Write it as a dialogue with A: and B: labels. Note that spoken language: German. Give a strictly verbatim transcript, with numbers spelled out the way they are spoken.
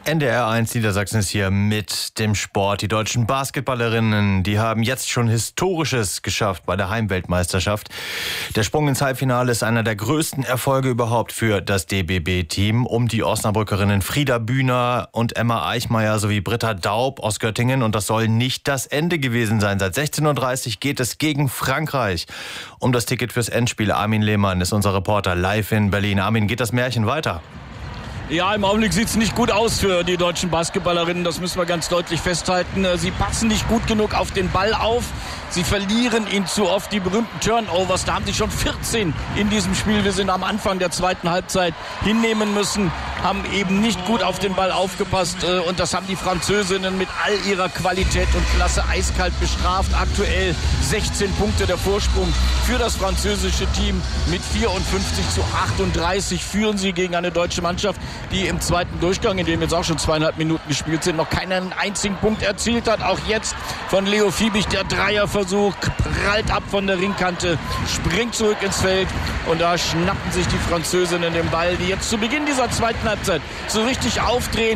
A: N D R eins Niedersachsen ist hier mit dem Sport. Die deutschen Basketballerinnen, die haben jetzt schon Historisches geschafft bei der Heimweltmeisterschaft. Der Sprung ins Halbfinale ist einer der größten Erfolge überhaupt für das D B B-Team. Um die Osnabrückerinnen Frieda Bühner und Emma Eichmeier sowie Britta Daub aus Göttingen. Und das soll nicht das Ende gewesen sein. Seit sechzehn Uhr dreißig geht es gegen Frankreich um das Ticket fürs Endspiel. Armin Lehmann ist unser Reporter live in Berlin. Armin, geht das Märchen weiter?
B: Ja, im Augenblick sieht es nicht gut aus für die deutschen Basketballerinnen. Das müssen wir ganz deutlich festhalten. Sie passen nicht gut genug auf den Ball auf. Sie verlieren ihn zu oft, die berühmten Turnovers. Da haben sie schon vierzehn in diesem Spiel. Wir sind am Anfang der zweiten Halbzeit hinnehmen müssen, haben eben nicht gut auf den Ball aufgepasst. Und das haben die Französinnen mit all ihrer Qualität und Klasse eiskalt bestraft. Aktuell sechzehn Punkte der Vorsprung für das französische Team. Mit vierundfünfzig zu achtunddreißig führen sie gegen eine deutsche Mannschaft, die im zweiten Durchgang, in dem jetzt auch schon zweieinhalb Minuten gespielt sind, noch keinen einzigen Punkt erzielt hat. Auch jetzt von Leo Fiebig der Dreierversuch prallt ab von der Ringkante, springt zurück ins Feld und da schnappen sich die Französinnen den Ball, die jetzt zu Beginn dieser zweiten Halbzeit so richtig aufdrehen.